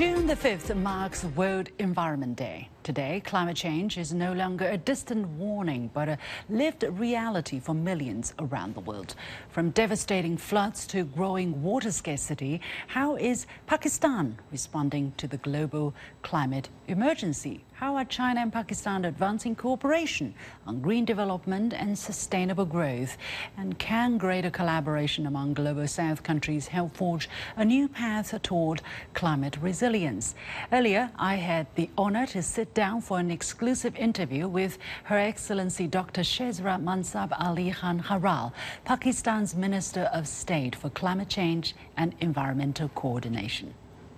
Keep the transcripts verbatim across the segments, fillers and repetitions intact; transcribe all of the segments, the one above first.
June the fifth marks World Environment Day. Today, climate change is no longer a distant warning, but a lived reality for millions around the world. From devastating floods to growing water scarcity, how is Pakistan responding to the global climate emergency? How are China and Pakistan advancing cooperation on green development and sustainable growth? And can greater collaboration among Global South countries help forge a new path toward climate resilience? Earlier, I had the honor to sit down for an exclusive interview with Her Excellency Doctor Shehzad Mansab Ali Khan Kharal, Pakistan's Minister of State for Climate Change and Environmental Coordination.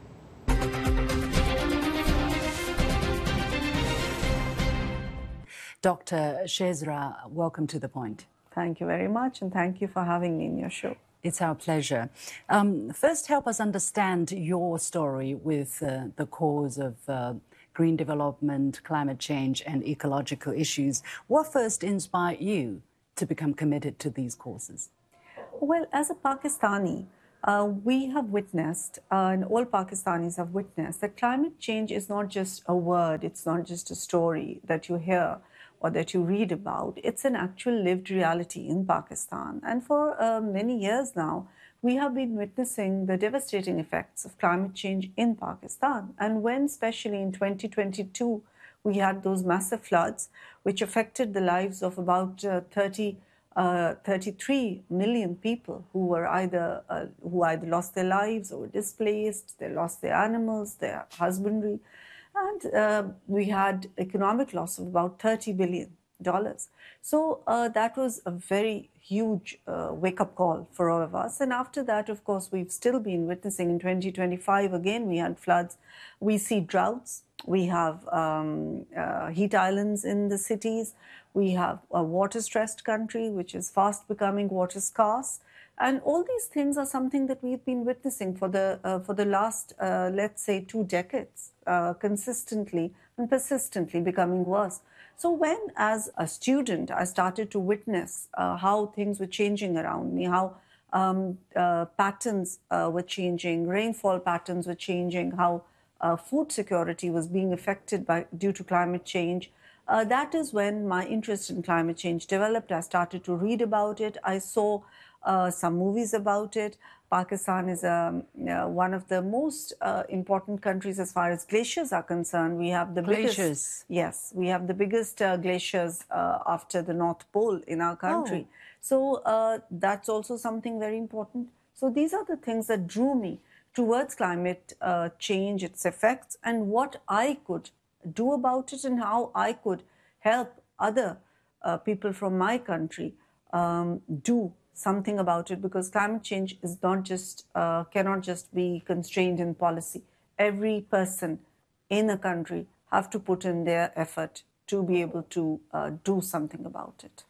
Doctor Shehzad, welcome to The Point. Thank you very much, and thank you for having me in your show. It's our pleasure. Um, first, help us understand your story with uh, the cause of uh, green development, climate change, and ecological issues. What first inspired you to become committed to these causes? Well, as a Pakistani, uh, we have witnessed, uh, and all Pakistanis have witnessed, that climate change is not just a word, it's not just a story that you hear or that you read about. It's an actual lived reality in Pakistan. And for uh, many years now, we have been witnessing the devastating effects of climate change in Pakistan. And when, especially in twenty twenty-two, we had those massive floods, which affected the lives of about uh, thirty, uh, thirty-three million people who were either uh, who either lost their lives or were displaced, they lost their animals, their husbandry. And uh, we had economic loss of about thirty billion dollars. So uh, that was a very huge uh, wake-up call for all of us. And after that, of course, we've still been witnessing in twenty twenty-five, again, we had floods. We see droughts. We have um, uh, heat islands in the cities. We have a water-stressed country, which is fast becoming water scarce. And all these things are something that we've been witnessing for the uh, for the last, uh, let's say, two decades, uh, consistently and persistently becoming worse. So when, as a student, I started to witness uh, how things were changing around me, how um, uh, patterns uh, were changing, rainfall patterns were changing, how uh, food security was being affected by due to climate change, uh, that is when my interest in climate change developed. I started to read about it. I saw Uh, some movies about it. Pakistan is um, uh, one of the most uh, important countries as far as glaciers are concerned. We have the glaciers. biggest, yes, we have the biggest uh, glaciers uh, after the North Pole in our country. Oh. So uh, that's also something very important. So these are the things that drew me towards climate uh, change, its effects, and what I could do about it, and how I could help other uh, people from my country um, do something about it, because climate change is not just uh, cannot just be constrained in policy. Every person in a country have to put in their effort to be able to uh, do something about it.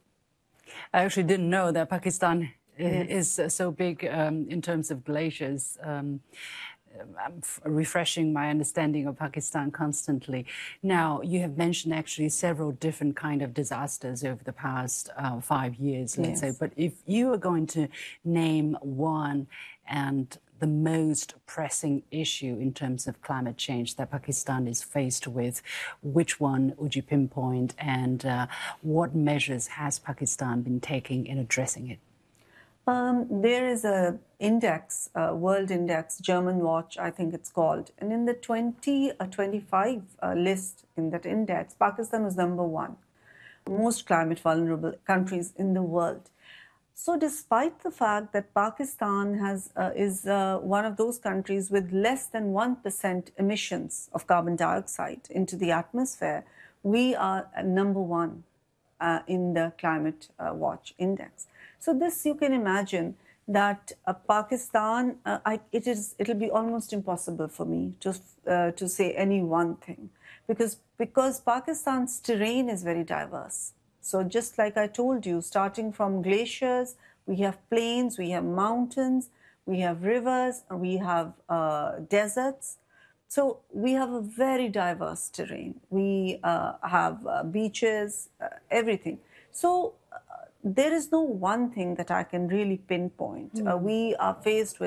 I actually didn't know that Pakistan Yes. is so big um, in terms of glaciers. Um, I'm refreshing my understanding of Pakistan constantly. Now, you have mentioned actually several different kind of disasters over the past uh, five years, let's Yes. say. But if you are going to name one and the most pressing issue in terms of climate change that Pakistan is faced with, which one would you pinpoint, and uh, what measures has Pakistan been taking in addressing it? Um, there is a index, uh, world index, German Watch, I think it's called. And in the twenty twenty-five uh, list in that index, Pakistan was number one, most climate vulnerable countries in the world. So despite the fact that Pakistan has uh, is uh, one of those countries with less than one percent emissions of carbon dioxide into the atmosphere, we are uh, number one uh, in the Climate uh, Watch index. So this, you can imagine that uh, Pakistan, uh, I, it is, it'll be almost impossible for me to, uh, to say any one thing, because, because Pakistan's terrain is very diverse. So just like I told you, starting from glaciers, we have plains, we have mountains, we have rivers, we have uh, deserts. So we have a very diverse terrain. We uh, have uh, beaches, uh, everything. So there is no one thing that I can really pinpoint. Mm. Uh, we are faced with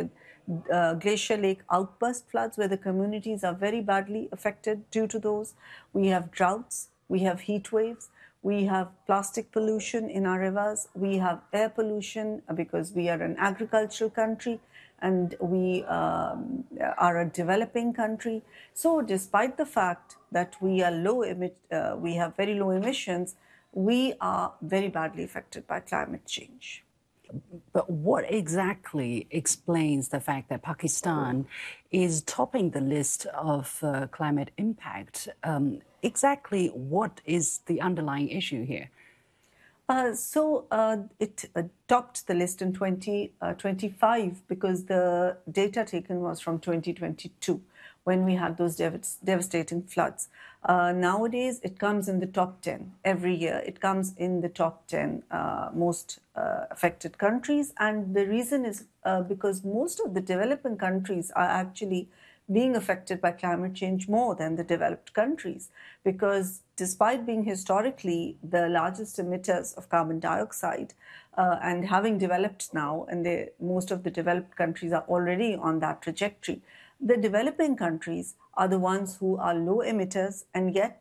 uh, glacier lake outburst floods where the communities are very badly affected due to those. We have droughts, we have heat waves, we have plastic pollution in our rivers, we have air pollution because we are an agricultural country and we um, are a developing country. So despite the fact that we are low emit, uh, we have very low emissions, we are very badly affected by climate change. But what exactly explains the fact that Pakistan is topping the list of uh, climate impact? Um, exactly what is the underlying issue here? Uh, so uh, it uh, topped the list in twenty twenty-five because the data taken was from twenty twenty-two when we had those dev devastating floods. Uh, nowadays, it comes in the top ten every year. It comes in the top ten uh, most uh, affected countries. And the reason is uh, because most of the developing countries are actually being affected by climate change more than the developed countries, because despite being historically the largest emitters of carbon dioxide uh, and having developed now, and they, most of the developed countries are already on that trajectory, the developing countries are the ones who are low emitters, and yet